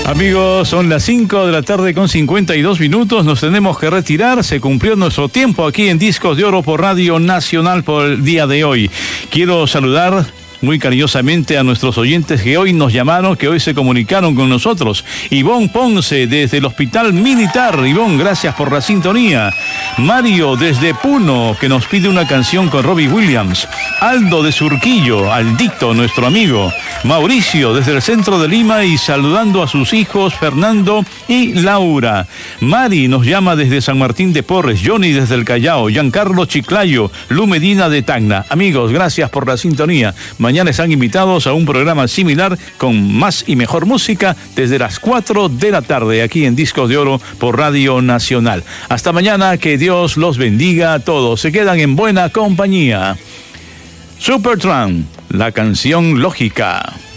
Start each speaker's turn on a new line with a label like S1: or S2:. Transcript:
S1: Amigos, son las 5 de la tarde con 52 minutos. Nos tenemos que retirar. Se cumplió nuestro tiempo aquí en Discos de Oro por Radio Nacional por el día de hoy. Quiero saludar muy cariñosamente a nuestros oyentes que hoy nos llamaron, que hoy se comunicaron con nosotros. Ivonne Ponce desde el Hospital Militar. Ivonne, gracias por la sintonía. Mario desde Puno, que nos pide una canción con Robbie Williams. Aldo de Surquillo, Aldito, nuestro amigo. Mauricio desde el centro de Lima y saludando a sus hijos Fernando y Laura. Mari nos llama desde San Martín de Porres. Johnny desde el Callao. Giancarlo Chiclayo. Lu Medina de Tacna. Amigos, gracias por la sintonía. Mañana están invitados a un programa similar con más y mejor música desde las 4 de la tarde aquí en Discos de Oro por Radio Nacional. Hasta mañana, que Dios los bendiga a todos. Se quedan en buena compañía. Supertramp, la canción lógica.